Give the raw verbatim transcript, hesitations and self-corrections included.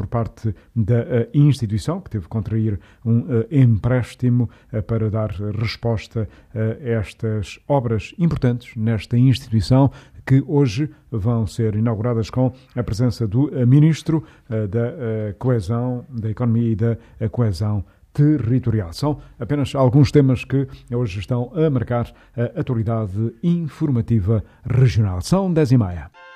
por parte da instituição, que teve que contrair um empréstimo para dar resposta a estas obras importantes nesta instituição, que hoje vão ser inauguradas com a presença do Ministro da Coesão, da Economia e da Coesão Territorial. São apenas alguns temas que hoje estão a marcar a atualidade informativa regional. São dez e meia.